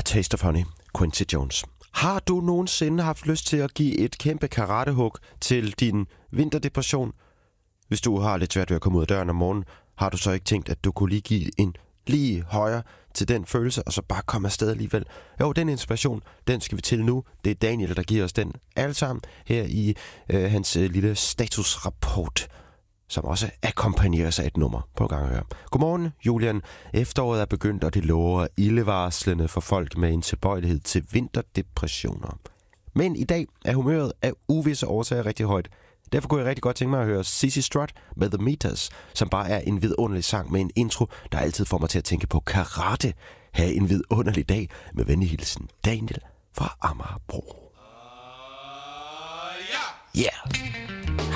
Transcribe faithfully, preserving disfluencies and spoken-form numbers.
Taste of Honey, Quincy Jones. Har du nogensinde haft lyst til at give et kæmpe karatehug til din vinterdepression? Hvis du har lidt svært ved at komme ud af døren om morgenen, har du så ikke tænkt, at du kunne lige give en lige højere til den følelse, og så bare komme afsted alligevel? Jo, den inspiration, den skal vi til nu. Det er Daniel, der giver os den alle sammen her i øh, hans øh, lille statusrapport, som også akkompagneres af et nummer på gang at høre. Godmorgen, Julian. Efteråret er begyndt, og det lover ildevarslende for folk med en tilbøjelighed til vinterdepressioner. Men i dag er humøret af uvisse årsager rigtig højt. Derfor kunne jeg rigtig godt tænke mig at høre Sissy Strut med The Meters, som bare er en vidunderlig sang med en intro, der altid får mig til at tænke på karate. Ha' en vidunderlig dag med venlig hilsen Daniel fra Amagerbro. Uh, yeah! Yeah!